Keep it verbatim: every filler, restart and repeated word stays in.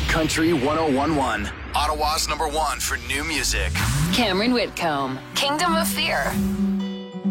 Country one oh one point one. Ottawa's number one for new music. Cameron Whitcomb, Kingdom of Fear.